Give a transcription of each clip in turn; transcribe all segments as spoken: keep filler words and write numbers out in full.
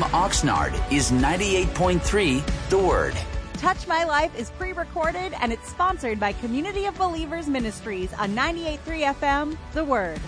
Oxnard is ninety-eight point three The Word. Touch My Life is pre-recorded and it's sponsored by Community of Believers Ministries on ninety-eight point three F M, The Word.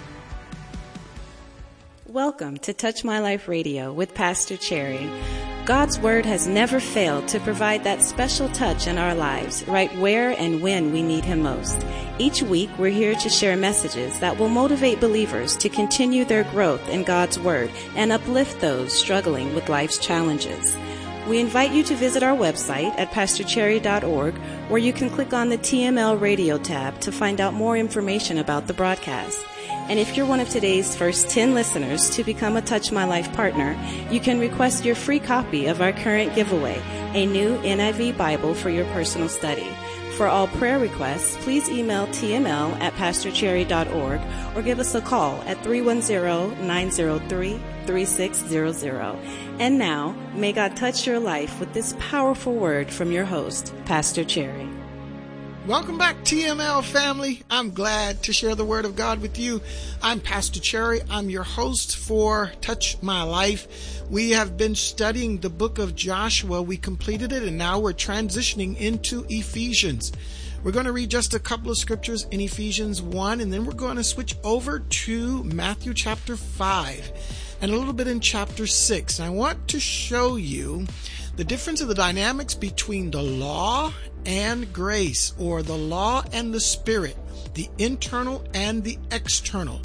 Welcome to Touch My Life Radio with Pastor Cherry. God's Word has never failed to provide that special touch in our lives, right where and when we need Him most. Each week, we're here to share messages that will motivate believers to continue their growth in God's Word and uplift those struggling with life's challenges. We invite you to visit our website at pastor cherry dot org, where you can click on the T M L Radio tab to find out more information about the broadcast. And if you're one of today's first ten listeners to become a Touch My Life partner, you can request your free copy of our current giveaway, a new N I V Bible for your personal study. For all prayer requests, please email T M L at pastor cherry dot org or give us a call at three one zero, nine zero three, three six zero zero. And now, may God touch your life with this powerful word from your host, Pastor Cherry. Welcome back, T M L family. I'm glad to share the Word of God with you. I'm Pastor Cherry. I'm your host for Touch My Life. We have been studying the book of Joshua. We completed it, and now we're transitioning into Ephesians. We're going to read just a couple of scriptures in Ephesians one, and then we're going to switch over to Matthew chapter five and a little bit in chapter six. And I want to show you the difference of the dynamics between the law and grace, or the law and the Spirit, the internal and the external.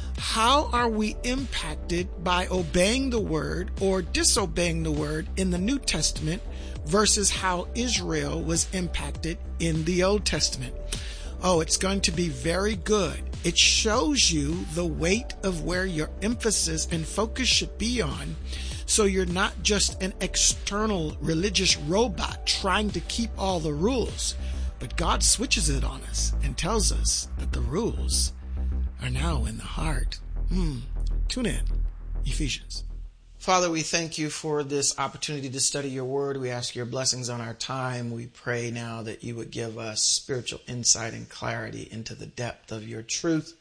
How are we impacted by obeying the Word or disobeying the Word in the New Testament versus how Israel was impacted in the Old Testament? Oh, it's going to be very good. It shows you the weight of where your emphasis and focus should be on, so you're not just an external religious robot trying to keep all the rules, but God switches it on us and tells us that the rules are now in the heart. Hmm. Tune in. Ephesians. Father, we thank you for this opportunity to study your word. We ask your blessings on our time. We pray now that you would give us spiritual insight and clarity into the depth of your truth,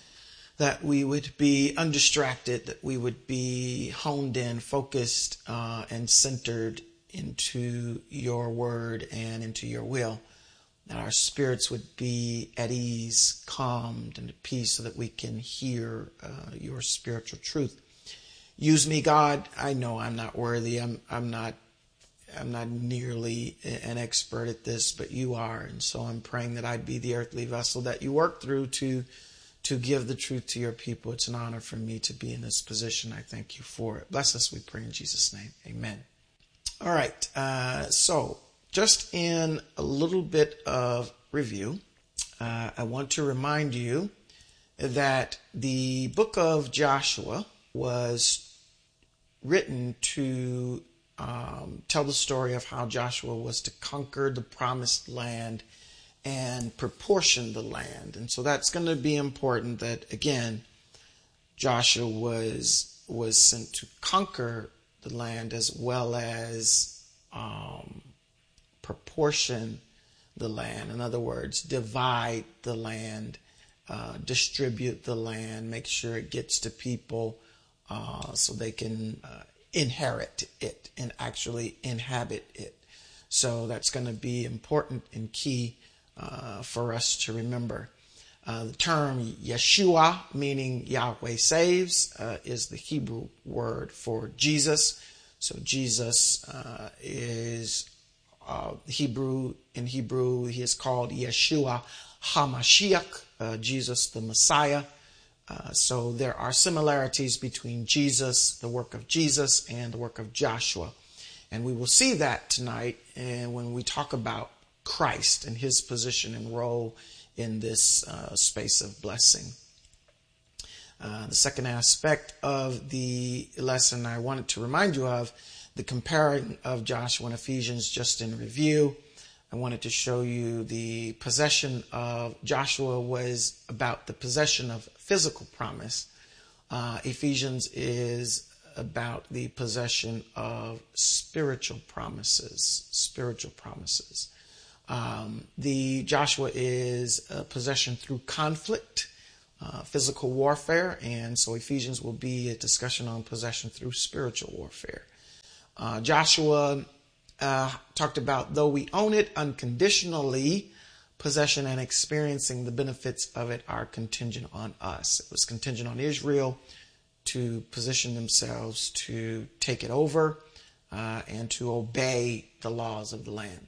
that we would be undistracted, that we would be honed in, focused, uh, and centered into your word and into your will, that our spirits would be at ease, calmed, and at peace, so that we can hear uh, your spiritual truth. Use me, God. I know I'm not worthy. I'm I'm not I'm not nearly an expert at this, but you are, and so I'm praying that I'd be the earthly vessel that you work through to to give the truth to your people. It's an honor for me to be in this position. I thank you for it. Bless us, we pray in Jesus' name. Amen. All right. Uh, so just in a little bit of review, uh, I want to remind you that the book of Joshua was written to um, tell the story of how Joshua was to conquer the promised land and proportion the land. And so that's going to be important, that, again, Joshua was was sent to conquer the land as well as um, proportion the land. In other words, divide the land, uh, distribute the land, make sure it gets to people uh, so they can uh, inherit it and actually inhabit it. So that's going to be important and key Uh, for us to remember. Uh, the term Yeshua, meaning Yahweh saves, uh, is the Hebrew word for Jesus. So Jesus uh, is uh, Hebrew. In Hebrew, he is called Yeshua HaMashiach, uh, Jesus the Messiah. Uh, so there are similarities between Jesus, the work of Jesus, and the work of Joshua. And we will see that tonight and when we talk about Christ and his position and role in this uh, space of blessing. Uh, the second aspect of the lesson I wanted to remind you of, the comparing of Joshua and Ephesians, just in review. I wanted to show you the possession of Joshua was about the possession of physical promise. Uh, Ephesians is about the possession of spiritual promises, spiritual promises. Um, the Joshua is a possession through conflict, uh, physical warfare, and so Ephesians will be a discussion on possession through spiritual warfare. Uh, Joshua uh, talked about, though we own it unconditionally, possession and experiencing the benefits of it are contingent on us. It was contingent on Israel to position themselves to take it over uh, and to obey the laws of the land.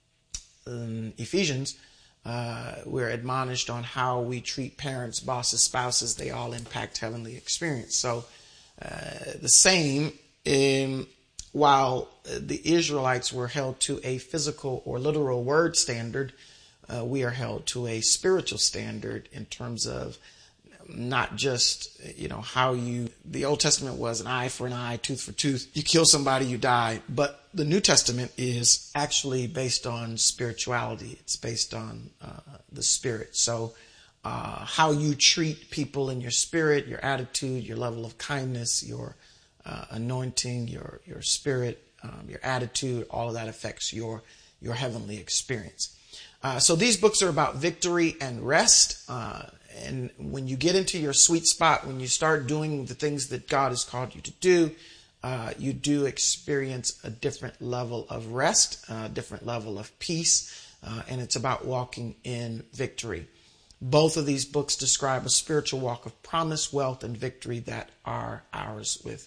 In Ephesians, uh, we're admonished on how we treat parents, bosses, spouses. They all impact heavenly experience. So uh, the same, in, while the Israelites were held to a physical or literal word standard, Uh, we are held to a spiritual standard in terms of not just, you know, how you, the Old Testament was an eye for an eye, tooth for tooth. You kill somebody, you die. But the New Testament is actually based on spirituality. It's based on uh, the spirit. So uh, how you treat people in your spirit, your attitude, your level of kindness, your uh, anointing, your, your spirit, um, your attitude, all of that affects your, your heavenly experience. Uh, so these books are about victory and rest. Uh, and when you get into your sweet spot, when you start doing the things that God has called you to do, uh, you do experience a different level of rest, a different level of peace, uh, and it's about walking in victory. Both of these books describe a spiritual walk of promise, wealth, and victory that are ours with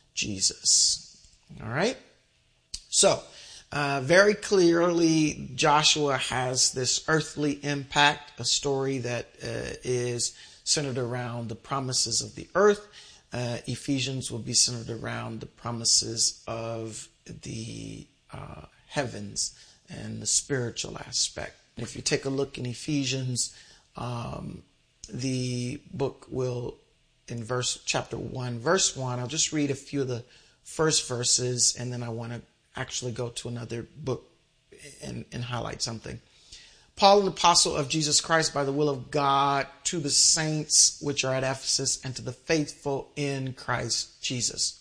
Jesus. All right? So, Uh, very clearly, Joshua has this earthly impact, a story that uh, is centered around the promises of the earth. Uh, Ephesians will be centered around the promises of the uh, heavens and the spiritual aspect. If you take a look in Ephesians, um, the book will, in verse chapter one, verse one, I'll just read a few of the first verses, and then I want to actually go to another book and, and highlight something. Paul, an apostle of Jesus Christ by the will of God, to the saints which are at Ephesus and to the faithful in Christ Jesus.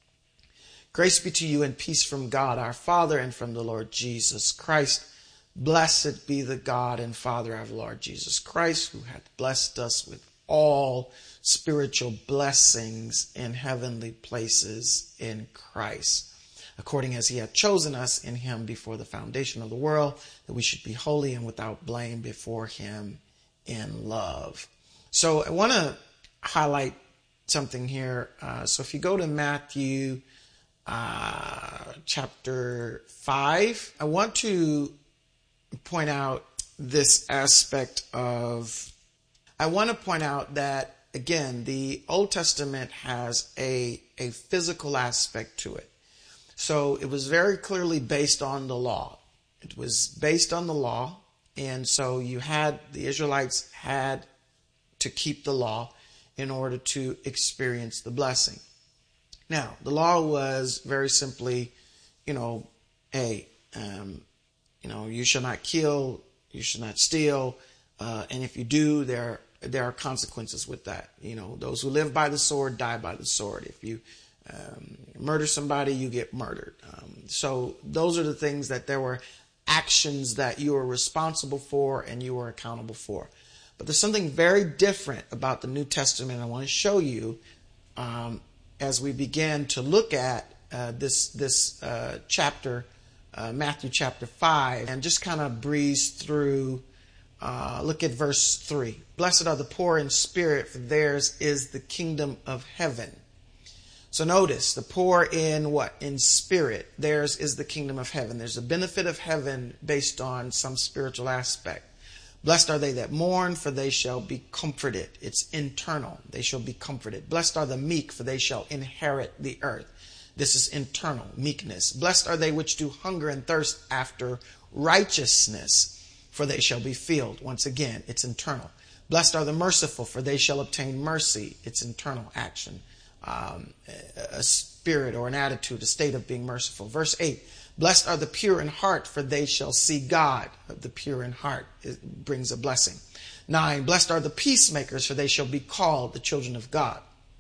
Grace be to you and peace from God our Father and from the Lord Jesus Christ. Blessed be the God and Father of Lord Jesus Christ, who hath blessed us with all spiritual blessings in heavenly places in Christ, according as he hath chosen us in him before the foundation of the world, that we should be holy and without blame before him in love. So I want to highlight something here. Uh, so if you go to Matthew uh, chapter five, I want to point out this aspect of, I want to point out that, again, the Old Testament has a, a physical aspect to it. So it was very clearly based on the law. It was based on the law. And so you had, the Israelites had to keep the law in order to experience the blessing. Now, the law was very simply, you know, hey, um, you know, you shall not kill, you shall not steal. Uh, and if you do, there, there are consequences with that. You know, those who live by the sword die by the sword. If you Um, murder somebody, you get murdered. Um, so those are the things that there were actions that you were responsible for and you were accountable for. But there's something very different about the New Testament I want to show you um, as we begin to look at uh, this this uh, chapter, uh, Matthew chapter five, and just kind of breeze through. Uh, look at verse three. Blessed are the poor in spirit, for theirs is the kingdom of heaven. So notice, the poor in what? In spirit. Theirs is the kingdom of heaven. There's a benefit of heaven based on some spiritual aspect. Blessed are they that mourn, for they shall be comforted. It's internal. They shall be comforted. Blessed are the meek, for they shall inherit the earth. This is internal, meekness. Blessed are they which do hunger and thirst after righteousness, for they shall be filled. Once again, it's internal. Blessed are the merciful, for they shall obtain mercy. It's internal action. Um, a spirit or an attitude, a state of being merciful. Verse eight, blessed are the pure in heart, for they shall see God. The pure in heart, it brings a blessing. Nine, blessed are the peacemakers, for they shall be called the children of God.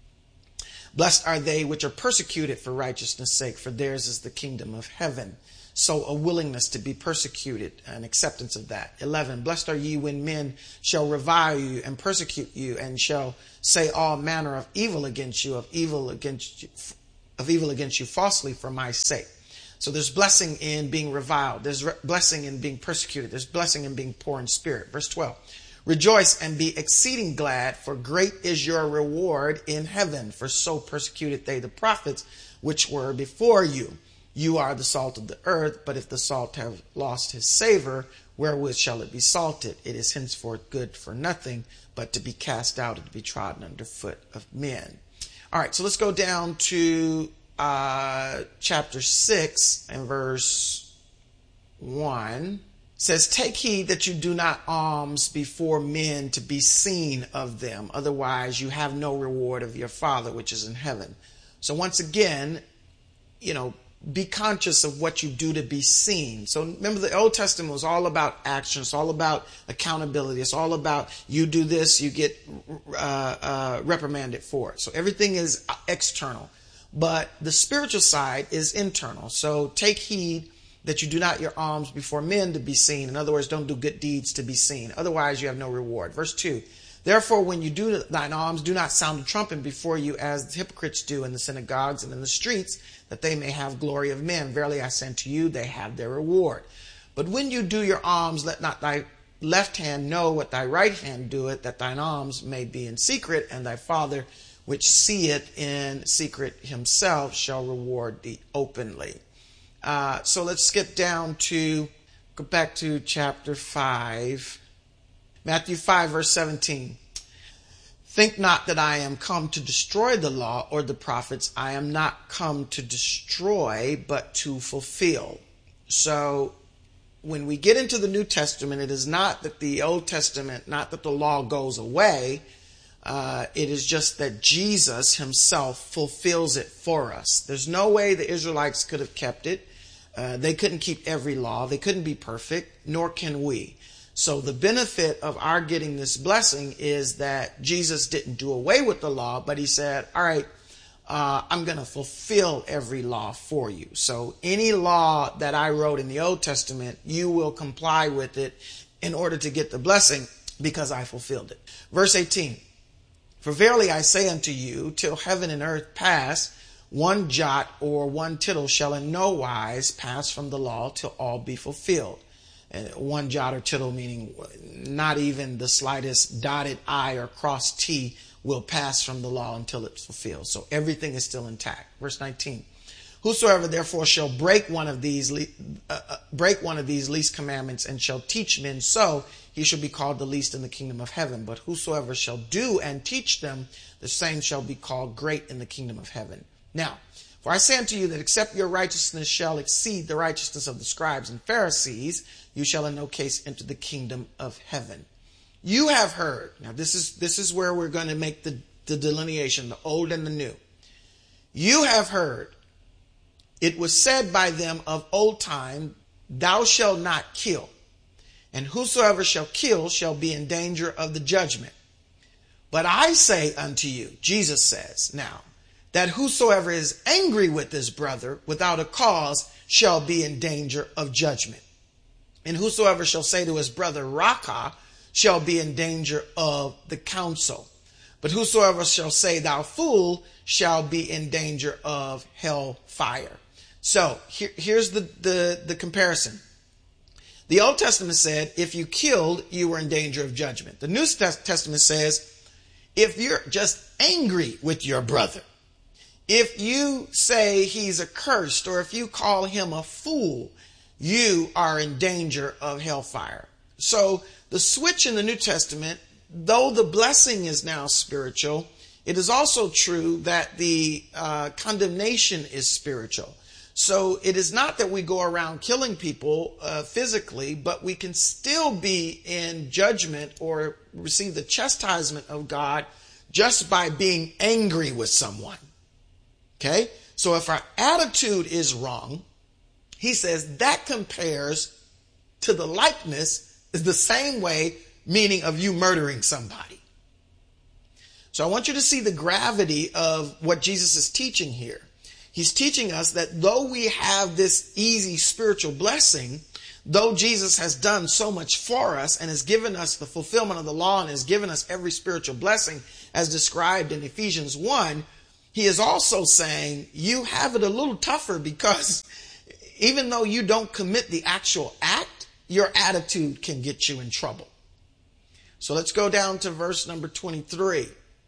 Blessed are they which are persecuted for righteousness' sake, for theirs is the kingdom of heaven. So a willingness to be persecuted, an acceptance of that. eleven, blessed are ye when men shall revile you and persecute you and shall say all manner of evil against you, of evil against you, of evil against you falsely for my sake. So there's blessing in being reviled. There's re- blessing in being persecuted. There's blessing in being poor in spirit. Verse twelve. Rejoice and be exceeding glad, for great is your reward in heaven. For so persecuted they the prophets which were before you. You are the salt of the earth, but if the salt have lost his savor, wherewith shall it be salted? It is henceforth good for nothing, but to be cast out and to be trodden under foot of men. All right, so let's go down to uh, chapter six and verse one. It says, take heed that you do not alms before men to be seen of them. Otherwise, you have no reward of your Father which is in heaven. So once again, you know, be conscious of what you do to be seen. So remember, the Old Testament was all about action. It's all about accountability. It's all about you do this, you get uh, uh, reprimanded for it. So everything is external. But the spiritual side is internal. So take heed that you do not your alms before men to be seen. In other words, don't do good deeds to be seen. Otherwise, you have no reward. Verse two. Therefore, when you do thine alms, do not sound a trumpet before you as the hypocrites do in the synagogues and in the streets, that they may have glory of men. Verily I say unto you, they have their reward. But when you do your alms, let not thy left hand know what thy right hand doeth, that thine alms may be in secret, and thy Father which seeth in secret himself shall reward thee openly. Uh, so let's skip down to, go back to chapter five. Matthew five, verse seventeen. Think not that I am come to destroy the law or the prophets. I am not come to destroy, but to fulfill. So when we get into the New Testament, it is not that the Old Testament, not that the law goes away. Uh, it is just that Jesus himself fulfills it for us. There's no way the Israelites could have kept it. Uh, they couldn't keep every law. They couldn't be perfect, nor can we. So the benefit of our getting this blessing is that Jesus didn't do away with the law, but he said, all right, uh, I'm going to fulfill every law for you. So any law that I wrote in the Old Testament, you will comply with it in order to get the blessing because I fulfilled it. Verse eighteen, for verily I say unto you, till heaven and earth pass, one jot or one tittle shall in no wise pass from the law till all be fulfilled. And one jot or tittle meaning not even the slightest dotted I or crossed T will pass from the law until it's fulfilled. So everything is still intact. Verse nineteen. Whosoever therefore shall break one of these uh, uh, break one of these least commandments and shall teach men so, he shall be called the least in the kingdom of heaven. But whosoever shall do and teach them, the same shall be called great in the kingdom of heaven. Now, for I say unto you that except your righteousness shall exceed the righteousness of the scribes and Pharisees, you shall in no case enter the kingdom of heaven. You have heard. Now this is this is where we're going to make the, the delineation, the old and the new. You have heard. It was said by them of old time, thou shalt not kill. And whosoever shall kill shall be in danger of the judgment. But I say unto you, Jesus says now, that whosoever is angry with his brother without a cause shall be in danger of judgment. And whosoever shall say to his brother, Raca, shall be in danger of the council. But whosoever shall say, thou fool, shall be in danger of hell fire. So here, here's the, the, the comparison. The Old Testament said, if you killed, you were in danger of judgment. The New Testament says, if you're just angry with your brother, if you say he's accursed, or if you call him a fool, you are in danger of hellfire. So the switch in the New Testament, though the blessing is now spiritual, it is also true that the uh, condemnation is spiritual. So it is not that we go around killing people uh, physically, but we can still be in judgment or receive the chastisement of God just by being angry with someone. Okay? So if our attitude is wrong, he says that compares to the likeness is the same way, meaning of you murdering somebody. So I want you to see the gravity of what Jesus is teaching here. He's teaching us that though we have this easy spiritual blessing, though Jesus has done so much for us and has given us the fulfillment of the law and has given us every spiritual blessing as described in Ephesians one, he is also saying you have it a little tougher because even though you don't commit the actual act, your attitude can get you in trouble. So let's go down to verse number twenty-three.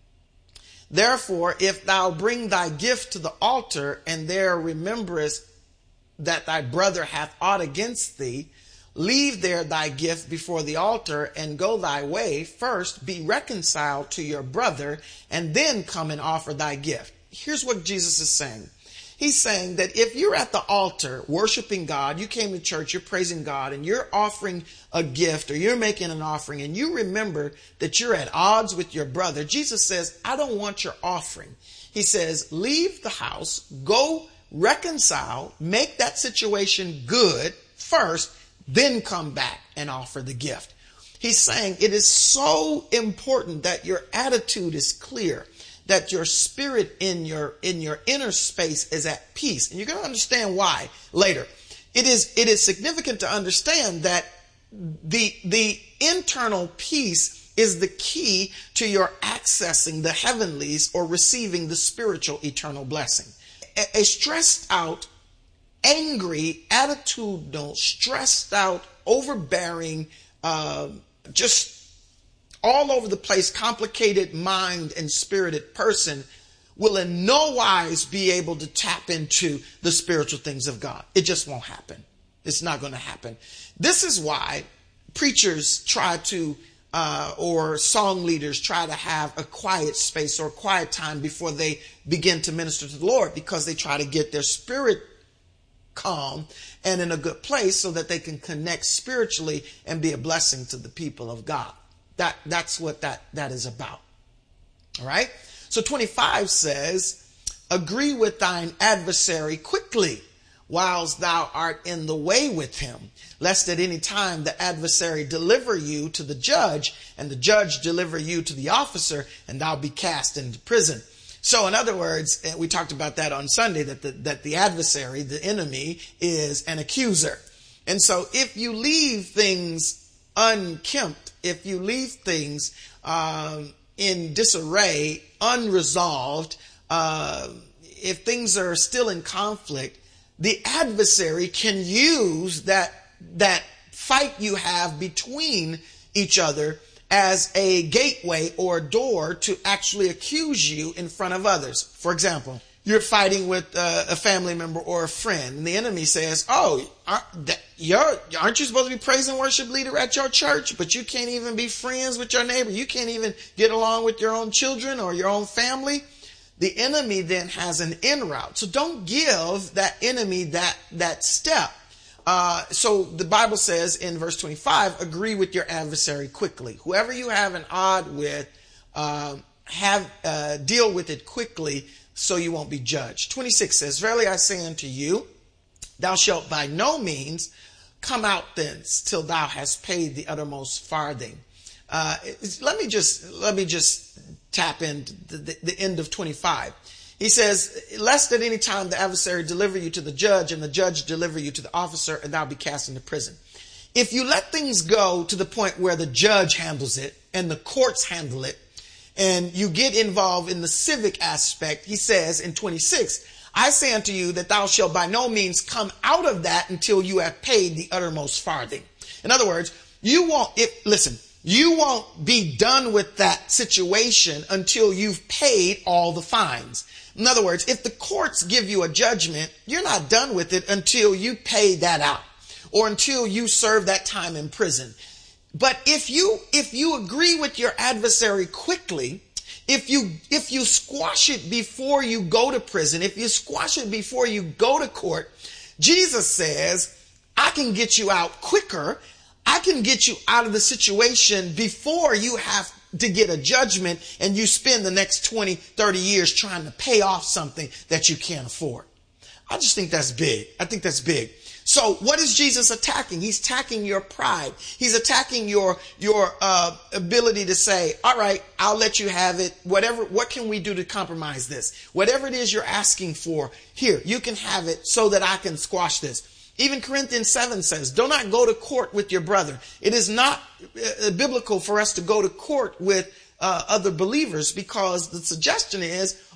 Therefore, if thou bring thy gift to the altar, and there rememberest that thy brother hath aught against thee, leave there thy gift before the altar, and go thy way. First be reconciled to your brother, and then come and offer thy gift. Here's what Jesus is saying. He's saying that if you're at the altar worshiping God, you came to church, you're praising God, and you're offering a gift or you're making an offering, and you remember that you're at odds with your brother, Jesus says, I don't want your offering. He says, leave the house, go reconcile, make that situation good first, then come back and offer the gift. He's saying it is so important that your attitude is clear, that your spirit in your in your inner space is at peace. And you're going to understand why later. It is it is significant to understand that the the internal peace is the key to your accessing the heavenlies or receiving the spiritual eternal blessing. A, a stressed out, angry, attitudinal, stressed out, overbearing, uh, just all over the place, complicated mind and spirited person will in no wise be able to tap into the spiritual things of God. It just won't happen. It's not going to happen. This is why preachers try to, uh, or song leaders try to have a quiet space or quiet time before they begin to minister to the Lord, because they try to get their spirit calm and in a good place so that they can connect spiritually and be a blessing to the people of God. That that's what that, that is about. All right. So twenty-five says, agree with thine adversary quickly whilst thou art in the way with him, lest at any time the adversary deliver you to the judge, and the judge deliver you to the officer, and thou be cast into prison. So in other words, we talked about that on Sunday, that the, that the adversary, the enemy, is an accuser. And so if you leave things unkempt, if you leave things um, in disarray, unresolved, uh, if things are still in conflict, the adversary can use that that fight you have between each other as a gateway or a door to actually accuse you in front of others. For example, you're fighting with uh, a family member or a friend, and the enemy says, oh, aren't, that, you're, aren't you supposed to be praise and worship leader at your church, but you can't even be friends with your neighbor? You can't even get along with your own children or your own family? The enemy then has an in route. So don't give that enemy that, that step. Uh, so the Bible says in verse twenty-five, agree with your adversary quickly. Whoever you have an odd with, uh, have uh, deal with it quickly, so you won't be judged. twenty-six says, verily I say unto you, thou shalt by no means come out thence till thou hast paid the uttermost farthing. Uh, let me just, let me just tap into the, the, the end of twenty-five. He says, lest at any time the adversary deliver you to the judge, and the judge deliver you to the officer, and thou be cast into prison. If you let things go to the point where the judge handles it and the courts handle it, and you get involved in the civic aspect, he says in twenty-six, I say unto you that thou shalt by no means come out of that until you have paid the uttermost farthing. In other words, you won't, if, listen, you won't be done with that situation until you've paid all the fines. In other words, if the courts give you a judgment, you're not done with it until you pay that out or until you serve that time in prison. But if you, if you agree with your adversary quickly, if you, if you squash it before you go to prison, if you squash it before you go to court, Jesus says, I can get you out quicker. I can get you out of the situation before you have to get a judgment and you spend the next twenty, thirty years trying to pay off something that you can't afford. I just think that's big. I think that's big. So what is Jesus attacking? He's attacking your pride. He's attacking your, your, uh, ability to say, all right, I'll let you have it. Whatever, what can we do to compromise this? Whatever it is you're asking for, here, you can have it so that I can squash this. Even Corinthians seven says, do not go to court with your brother. It is not uh, biblical for us to go to court with uh, other believers, because the suggestion is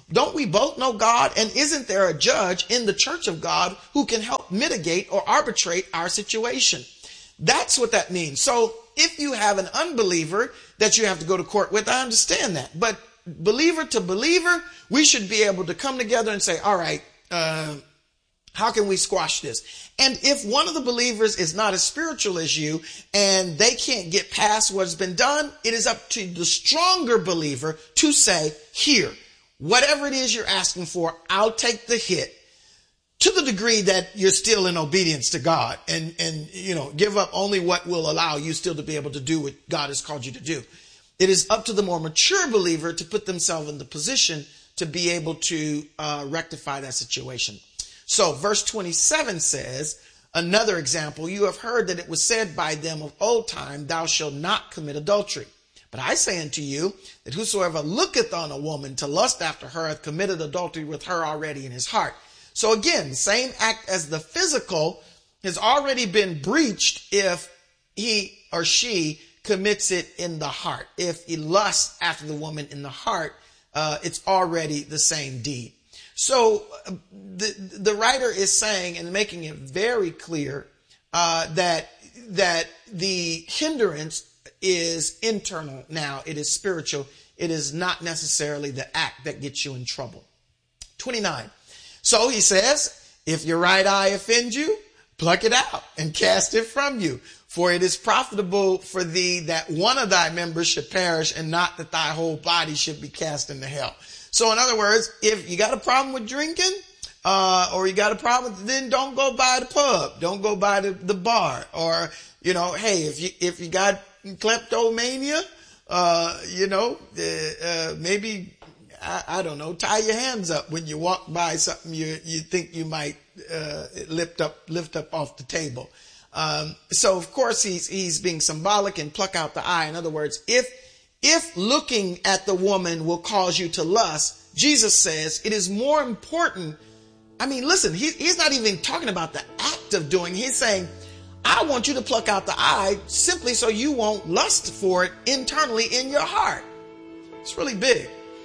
Don't we both know God? And isn't there a judge in the church of God who can help mitigate or arbitrate our situation? That's what that means. So if you have an unbeliever that you have to go to court with, I understand that. But believer to believer, we should be able to come together and say, all right, uh, how can we squash this? And if one of the believers is not as spiritual as you and they can't get past what's been done, it is up to the stronger believer to say, here, whatever it is you're asking for, I'll take the hit, to the degree that you're still in obedience to God, and, and, you know, give up only what will allow you still to be able to do what God has called you to do. It is up to the more mature believer to put themselves in the position to be able to uh, rectify that situation. So verse twenty-seven says, another example, you have heard that it was said by them of old time, thou shalt not commit adultery. But I say unto you that whosoever looketh on a woman to lust after her hath committed adultery with her already in his heart. So again, same act as the physical has already been breached if he or she commits it in the heart. If he lusts after the woman in the heart, uh, it's already the same deed. So uh, the the writer is saying and making it very clear uh, that that the hindrance is internal now. It is spiritual. It is not necessarily the act that gets you in trouble. twenty-nine. So he says, if your right eye offend you, pluck it out and cast it from you. For it is profitable for thee that one of thy members should perish, and not that thy whole body should be cast into hell. So in other words, if you got a problem with drinking, uh, or you got a problem, then don't go by the pub. Don't go by the, the bar. Or, you know, hey, if you, if you got kleptomania, uh, you know, uh, uh, maybe, I, I don't know, tie your hands up when you walk by something you, you think you might, uh, lift up, lift up off the table. Um, so of course he's, he's being symbolic and pluck out the eye. In other words, if, if looking at the woman will cause you to lust, Jesus says it is more important. I mean, listen, he, he's not even talking about the act of doing. He's saying, I want you to pluck out the eye simply so you won't lust for it internally in your heart. It's really big.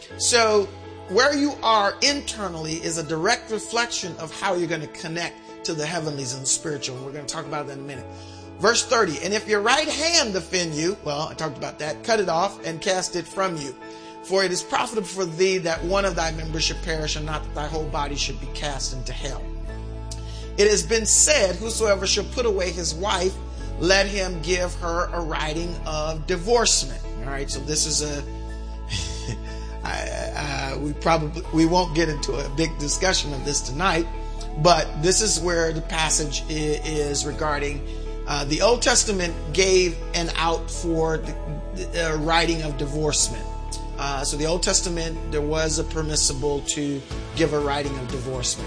So where you are internally is a direct reflection of how you're going to connect to the heavenlies and the spiritual. And we're going to talk about that in a minute. Verse thirty, and if your right hand offend you, well, I talked about that, cut it off and cast it from you. For it is profitable for thee that one of thy members should perish, and not that thy whole body should be cast into hell. It has been said, whosoever shall put away his wife, let him give her a writing of divorcement. All right, so this is a, I, uh, we probably, we won't get into a big discussion of this tonight, but this is where the passage is regarding uh, the Old Testament gave an out for the, the uh, writing of divorcement. Uh, so the Old Testament, there was a permissible to give a writing of divorcement.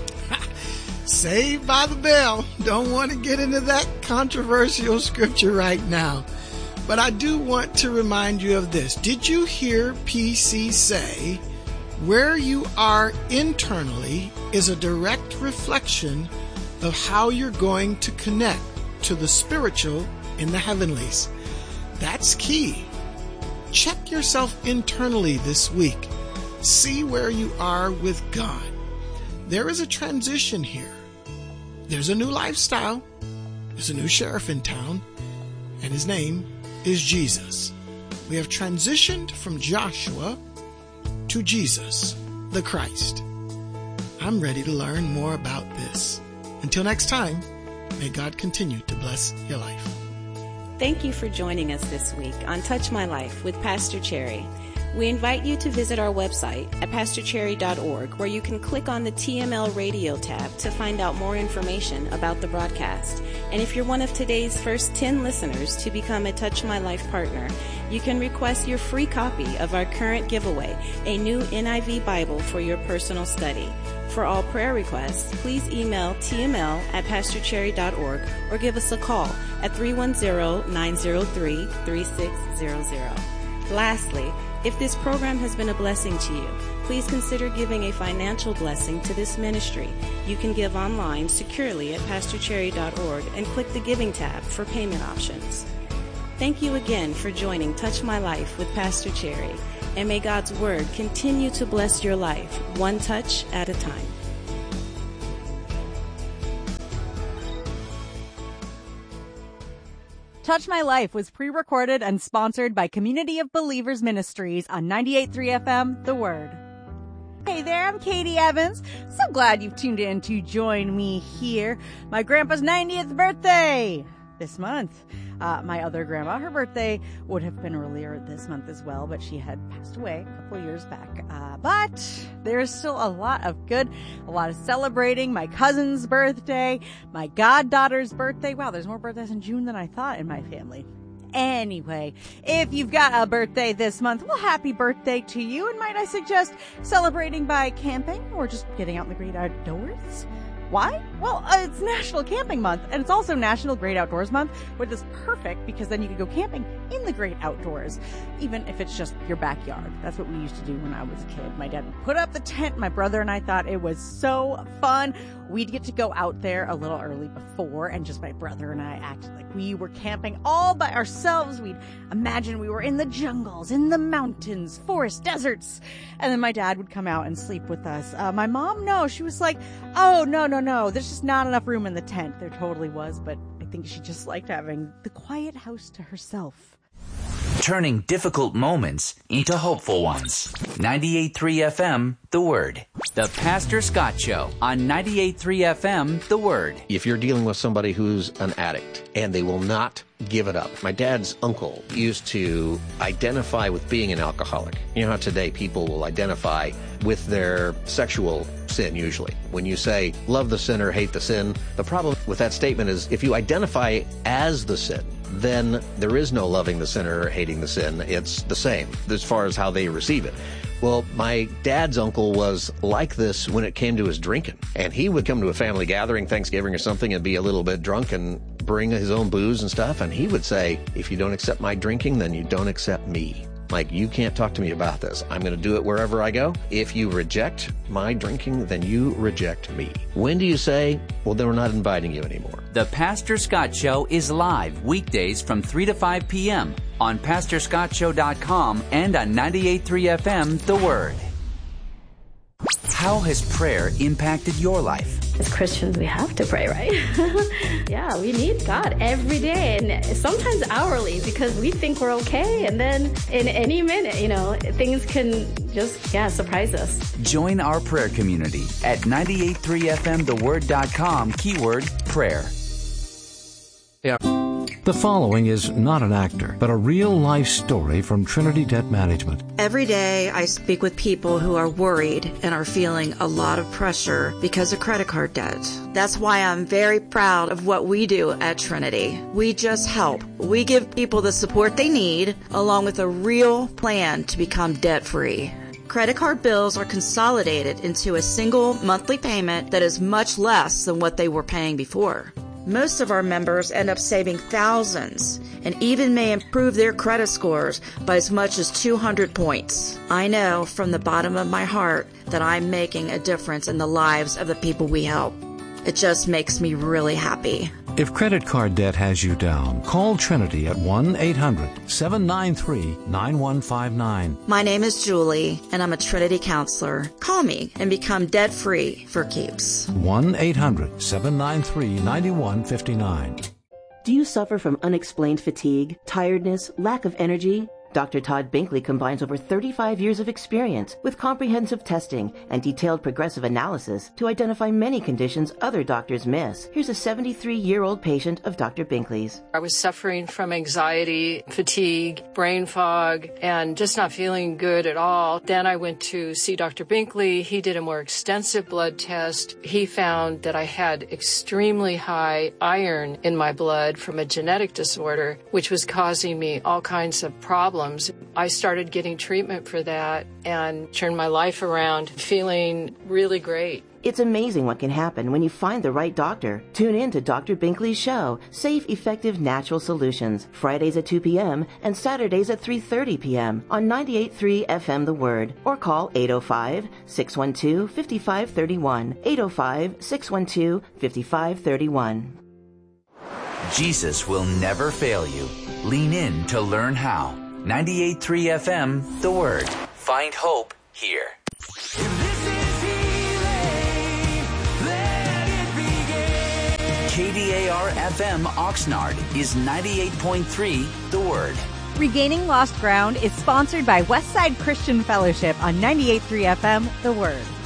Saved by the bell. Don't want to get into that controversial scripture right now. But I do want to remind you of this. Did you hear P C say, where you are internally is a direct reflection of how you're going to connect to the spiritual in the heavenlies? That's key. Check yourself internally this week. See where you are with God. There is a transition here. There's a new lifestyle. There's a new sheriff in town, and his name is Jesus. We have transitioned from Joshua to Jesus, the Christ. I'm ready to learn more about this. Until next time, may God continue to bless your life. Thank you for joining us this week on Touch My Life with Pastor Cherry. We invite you to visit our website at pastor cherry dot org, where you can click on the T M L Radio tab to find out more information about the broadcast. And if you're one of today's first ten listeners to become a Touch My Life partner, you can request your free copy of our current giveaway, a new N I V Bible for your personal study. For all prayer requests, please email T M L at pastor cherry dot org or give us a call at three one zero, nine zero three, three six zero zero. Lastly, if this program has been a blessing to you, please consider giving a financial blessing to this ministry. You can give online securely at pastor cherry dot org and click the Giving tab for payment options. Thank you again for joining Touch My Life with Pastor Cherry. And may God's Word continue to bless your life, one touch at a time. Touch My Life was pre-recorded and sponsored by Community of Believers Ministries on ninety-eight point three F M, The Word. Hey there, I'm Katie Evans. So glad you've tuned in to join me here. My grandpa's ninetieth birthday this month. Uh, my other grandma, her birthday would have been earlier this month as well, but she had passed away a couple of years back. Uh, but there's still a lot of good, a lot of celebrating. My cousin's birthday, my goddaughter's birthday. Wow, there's more birthdays in June than I thought in my family. Anyway, if you've got a birthday this month, well, happy birthday to you. And might I suggest celebrating by camping or just getting out in the great outdoors? Why? Well, uh, it's National Camping Month, and it's also National Great Outdoors Month, which is perfect because then you can go camping in the great outdoors, even if it's just your backyard. That's what we used to do when I was a kid. My dad would put up the tent. My brother and I thought it was so fun. We'd get to go out there a little early before, and just my brother and I acted like we were camping all by ourselves. We'd imagine we were in the jungles, in the mountains, forests, deserts, and then my dad would come out and sleep with us. Uh, my mom, no, she was like, oh, no, no, no, there's just not enough room in the tent. There totally was, but I think she just liked having the quiet house to herself. Turning difficult moments into hopeful ones. ninety-eight point three F M, The Word. The Pastor Scott Show on ninety-eight point three F M, The Word. If you're dealing with somebody who's an addict and they will not give it up. My dad's uncle used to identify with being an alcoholic. You know how today people will identify with their sexual sin usually. When you say, love the sinner, hate the sin, the problem with that statement is if you identify as the sin, then there is no loving the sinner or hating the sin. It's the same as far as how they receive it. Well, my dad's uncle was like this when it came to his drinking. And he would come to a family gathering, Thanksgiving or something, and be a little bit drunk and bring his own booze and stuff. And he would say, if you don't accept my drinking, then you don't accept me. Like, you can't talk to me about this. I'm going to do it wherever I go. If you reject my drinking, then you reject me. When do you say, well, then we're not inviting you anymore? The Pastor Scott Show is live weekdays from three to five p.m. on pastor scott show dot com and on ninety-eight point three F M, The Word. How has prayer impacted your life? As Christians, we have to pray, right? Yeah, we need God every day and sometimes hourly because we think we're okay. And then in any minute, you know, things can just, yeah, surprise us. Join our prayer community at ninety-eight point three F M the word dot com, keyword prayer. Yeah. The following is not an actor, but a real-life story from Trinity Debt Management. Every day I speak with people who are worried and are feeling a lot of pressure because of credit card debt. That's why I'm very proud of what we do at Trinity. We just help. We give people the support they need, along with a real plan to become debt-free. Credit card bills are consolidated into a single monthly payment that is much less than what they were paying before. Most of our members end up saving thousands and even may improve their credit scores by as much as two hundred points. I know from the bottom of my heart that I'm making a difference in the lives of the people we help. It just makes me really happy. If credit card debt has you down, call Trinity at one eight hundred seven nine three nine one five nine. My name is Julie, and I'm a Trinity counselor. Call me and become debt-free for keeps. one eight hundred seven nine three nine one five nine. Do you suffer from unexplained fatigue, tiredness, lack of energy? Doctor Todd Binkley combines over thirty-five years of experience with comprehensive testing and detailed progressive analysis to identify many conditions other doctors miss. Here's a seventy-three-year-old patient of Doctor Binkley's. I was suffering from anxiety, fatigue, brain fog, and just not feeling good at all. Then I went to see Doctor Binkley. He did a more extensive blood test. He found that I had extremely high iron in my blood from a genetic disorder, which was causing me all kinds of problems. I started getting treatment for that and turned my life around, feeling really great. It's amazing what can happen when you find the right doctor. Tune in to Doctor Binkley's show, Safe, Effective, Natural Solutions, Fridays at two p.m. and Saturdays at three thirty p.m. on ninety-eight point three F M The Word, or call eight oh five, six one two, five five three one, eight oh five, six one two, five five three one. Jesus will never fail you. Lean in to learn how. ninety-eight point three F M, The Word. Find hope here. K D A R F M Oxnard is ninety-eight point three The Word. Regaining Lost Ground is sponsored by Westside Christian Fellowship on ninety-eight point three F M The Word.